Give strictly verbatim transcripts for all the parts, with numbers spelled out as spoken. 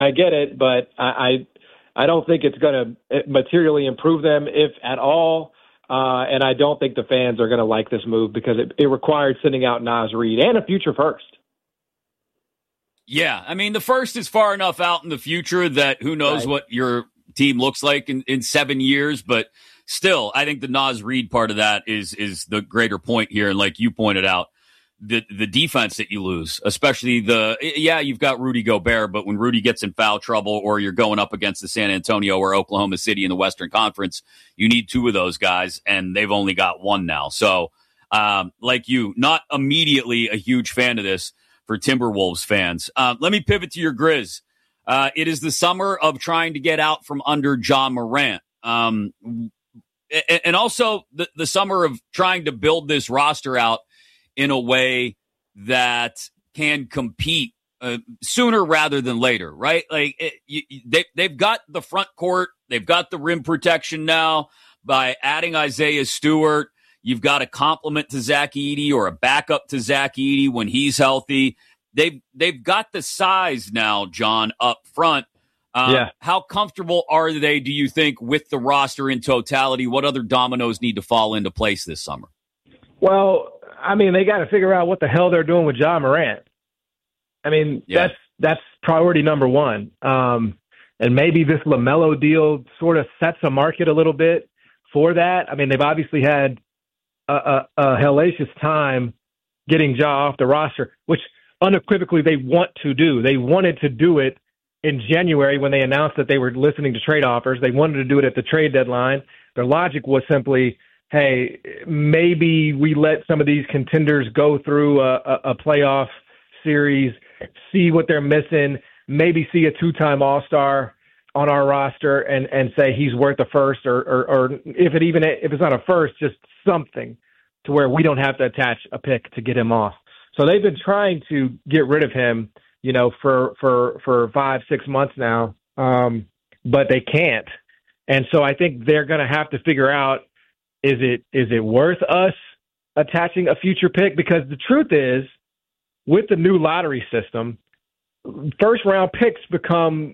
I get it, but I I, I don't think it's going to materially improve them, if at all. Uh, and I don't think the fans are going to like this move because it, it required sending out Naz Reid and a future first. Yeah, I mean, the first is far enough out in the future that who knows right. what your team looks like in, in seven years. But still, I think the Naz Reid part of that is is the greater point here. And like you pointed out, the the defense that you lose, especially the, yeah, you've got Rudy Gobert, but when Rudy gets in foul trouble or you're going up against the San Antonio or Oklahoma City in the Western Conference, you need two of those guys, and they've only got one now. So, um, like you, not immediately a huge fan of this for Timberwolves fans. Uh, let me pivot to your Grizz. Uh, it is the summer of trying to get out from under Ja Morant. Um, and also the, the summer of trying to build this roster out in a way that can compete uh, sooner rather than later, right? Like it, you, they, they've got the front court. They've got the rim protection now by adding Isaiah Stewart. You've got a complement to Zach Edey or a backup to Zach Edey when he's healthy. They've, they've got the size now, John, up front. Um, yeah. How comfortable are they, do you think, with the roster in totality? What other dominoes need to fall into place this summer? Well, I mean, they got to figure out what the hell they're doing with Ja Morant. I mean, yeah. that's that's priority number one. Um, and maybe this LaMelo deal sort of sets a market a little bit for that. I mean, they've obviously had a, a, a hellacious time getting Ja off the roster, which unequivocally they want to do. They wanted to do it in January when they announced that they were listening to trade offers. They wanted to do it at the trade deadline. Their logic was simply, hey, maybe we let some of these contenders go through a, a, a playoff series, see what they're missing, maybe see a two-time All-Star on our roster and, and say he's worth a first, or, or, or if it even if it's not a first, just something to where we don't have to attach a pick to get him off. So they've been trying to get rid of him, you know, for for for five, six months now, um, but they can't. And so I think they're going to have to figure out, is it is it worth us attaching a future pick? Because the truth is, with the new lottery system, first round picks become,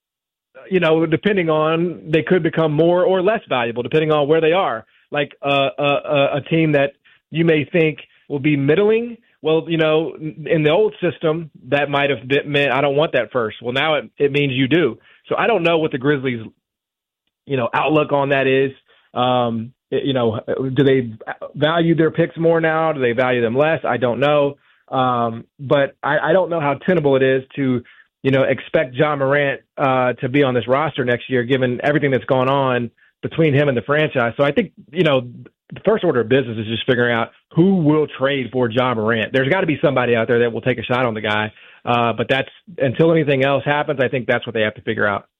you know, depending on, they could become more or less valuable depending on where they are. Like uh, a, a team that you may think will be middling. Well, you know, in the old system, that might have been, meant I don't want that first. Well, now it, it means you do. So I don't know what the Grizzlies, you know, outlook on that is. Um, you know, do they value their picks more now? Do they value them less? I don't know. Um, but I, I don't know how tenable it is to, you know, expect Ja Morant uh, to be on this roster next year, given everything that's gone on between him and the franchise. So I think, you know, the first order of business is just figuring out who will trade for Ja Morant. There's got to be somebody out there that will take a shot on the guy. Uh, but that's, until anything else happens, I think that's what they have to figure out.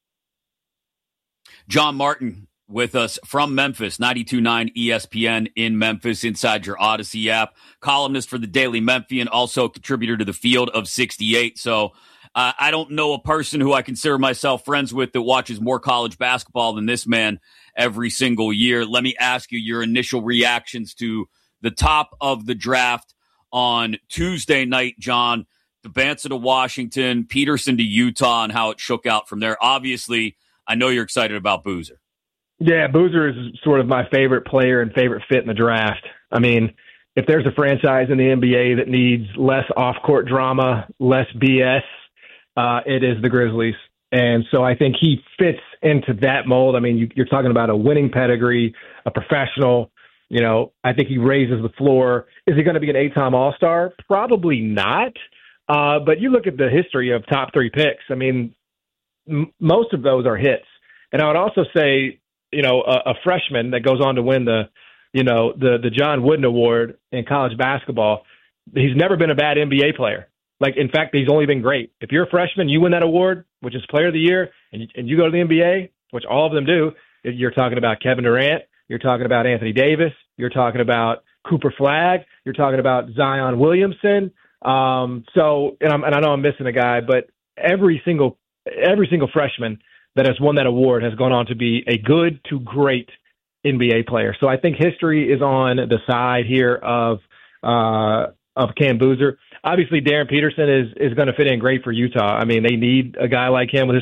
John Martin with us from Memphis, ninety-two point nine E S P N in Memphis, inside your Odyssey app, columnist for the Daily Memphian, also contributor to the Field of sixty-eight. So uh, I don't know a person who I consider myself friends with that watches more college basketball than this man every single year. Let me ask you your initial reactions to the top of the draft on Tuesday night, John. Debanza to Washington, Peterson to Utah, and how it shook out from there. Obviously, I know you're excited about Boozer. Yeah, Boozer is sort of my favorite player and favorite fit in the draft. I mean, if there's a franchise in the N B A that needs less off-court drama, less B S, uh, it is the Grizzlies. And so I think he fits into that mold. I mean, you, you're talking about a winning pedigree, a professional. You know, I think he raises the floor. Is he going to be an eight-time All-Star? Probably not. Uh, but you look at the history of top three picks. I mean, m- most of those are hits. And I would also say, you know, a, a freshman that goes on to win the, you know, the the John Wooden Award in college basketball, he's never been a bad N B A player. Like, in fact, he's only been great. If you're a freshman, you win that award, which is Player of the Year, and you, and you go to the N B A, which all of them do, you're talking about Kevin Durant, you're talking about Anthony Davis, you're talking about Cooper Flagg, you're talking about Zion Williamson. Um, so, and, I'm, and I know I'm missing a guy, but every single every single freshman that has won that award has gone on to be a good to great N B A player. So I think history is on the side here of uh, of Cam Boozer. obviously Darren Peterson is, is going to fit in great for Utah. I mean, they need a guy like him with his